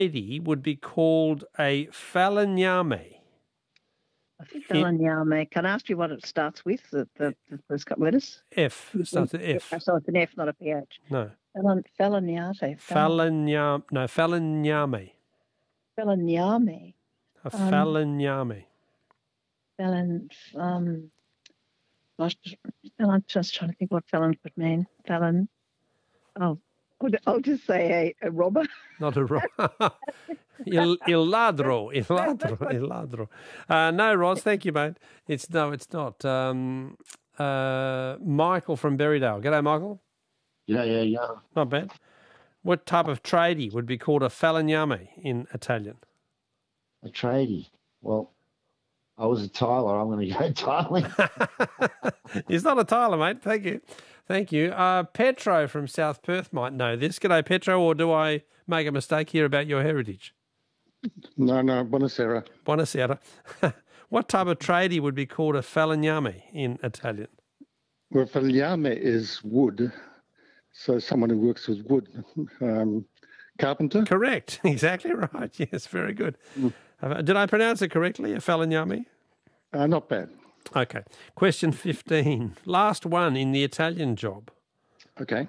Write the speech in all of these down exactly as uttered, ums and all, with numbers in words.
lady would be called a falegname? A falegname. Can I ask you what it starts with, the, the, the first couple of letters? F. It starts with F. So it's an F, not a P H. No. Falen, falegnate. Falegname. No, falegname. Falegname. A falegname. Falen, um, gosh, I'm just trying to think what felon could mean. Felon. Oh, I'll just say a, a robber. Not a robber. il, il ladro. Il ladro. Il ladro. Uh, no, Roz, thank you, mate. It's No, it's not. Um, uh, Michael from Berrydale. G'day, Michael. Yeah, yeah, yeah. Not bad. What type of tradie would be called a falegname in Italian? A tradie. Well, I was a tiler. I'm going to go tiling. He's not a tiler, mate. Thank you. Thank you. Uh, Petro from South Perth might know this. G'day, Petro, or do I make a mistake here about your heritage? No, no, buonasera. Buonasera. What type of tradie would be called a falegname in Italian? Well, falegname is wood, so someone who works with wood. Um, carpenter? Correct. Exactly right. Yes, very good. Mm. Uh, did I pronounce it correctly, a falegname? Uh, not bad. Okay. Question fifteen. Last one in the Italian job. Okay.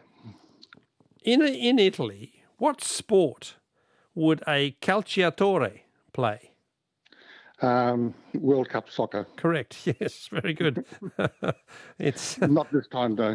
In in Italy, what sport would a calciatore play? Um, World Cup soccer. Correct. Yes, very good. It's not this time, though.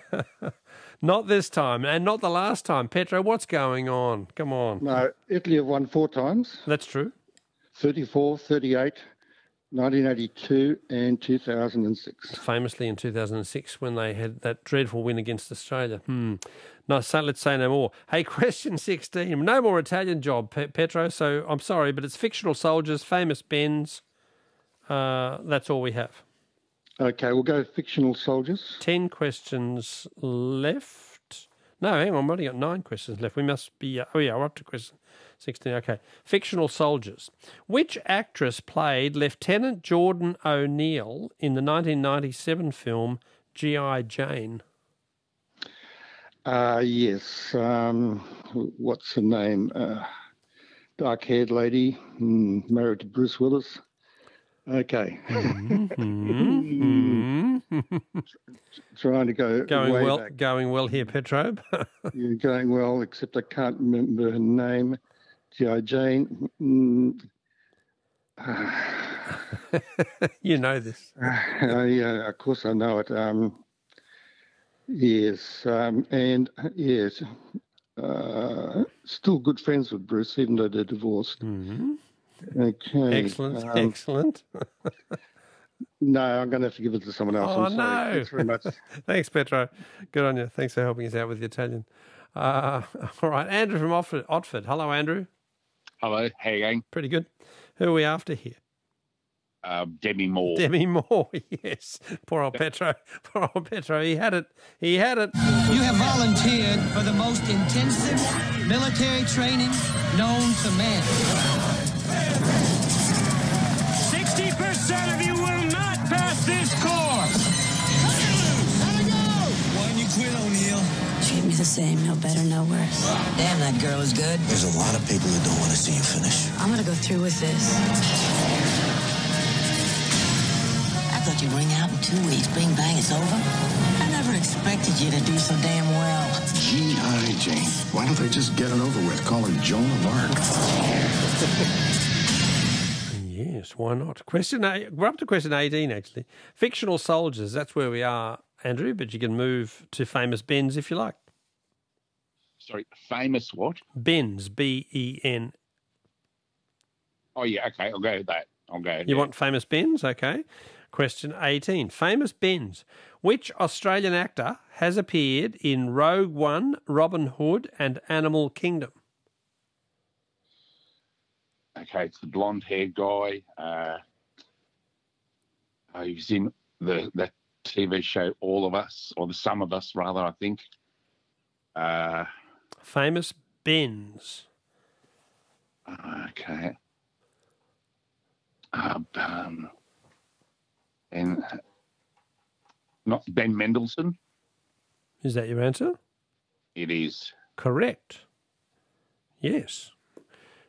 Not this time, and not the last time. Petro, what's going on? Come on. No, Italy have won four times. That's true. thirty-four, thirty-eight, nineteen eighty-two and two thousand six. Famously in two thousand six when they had that dreadful win against Australia. Hmm. No, so let's say no more. Hey, question sixteen. No more Italian job, Pe- Petro, so I'm sorry, but it's fictional soldiers, famous Benz. Uh, that's all we have. Okay, we'll go fictional soldiers. Ten questions left. No, hang on, we've only got nine questions left. We must be, uh, oh yeah, we're up to question sixteen. Okay. Fictional soldiers. Which actress played Lieutenant Jordan O'Neill in the nineteen ninety-seven film G I Jane? Uh, yes. Um, what's her name? Uh, dark-haired lady, mm, married to Bruce Willis. Okay. Mm-hmm. Trying to go going way well. back. Going well here, Petro. You're going well, except I can't remember her name. G I Jane. Mm. You know this. Uh, yeah, of course I know it. Um, yes, um, and yes, uh, still good friends with Bruce, even though they're divorced. Mm-hmm. Okay. Excellent. Um, Excellent. No, I'm going to have to give it to someone else. Oh, I'm sorry. no. Thanks very much. Thanks, Petro. Good on you. Thanks for helping us out with the Italian. Uh, all right, Andrew from Otford. Otford. Hello, Andrew. Hello, how you going? Pretty good. Who are we after here? Uh, Demi Moore. Demi Moore, yes. Poor old Petro. Poor old Petro. He had it. He had it. You have volunteered for the most intensive military training known to man. sixty percent of you will not pass this course. Let it go! Why didn't you quit, O'Neill? Treat me the same, no better, no worse. Damn, that girl is good. There's a lot of people who don't want to see you finish. I'm gonna go through with this. I thought you'd ring out in two weeks. Bing, bang, it's over. I never expected you to do so damn well. G I Jane. Why don't they just get it over with? Call her Joan of Arc. Yes, why not? Question eight, we're up to question eighteen, actually. Fictional soldiers, that's where we are, Andrew, but you can move to famous Benz if you like. Sorry, famous what? Benz, B E N. Oh, yeah, okay, I'll go with that. I'll go. You yeah. want famous Benz? Okay. Question eighteen. Famous Benz. Which Australian actor has appeared in Rogue One, Robin Hood and Animal Kingdom? Okay, it's the blonde-haired guy. Uh, uh, he was in the that T V show All of Us, or The Sum of Us, rather, I think. Uh, Famous Benz. Okay. Uh, um, and not Ben Mendelsohn. Is that your answer? It is. Correct. Yes.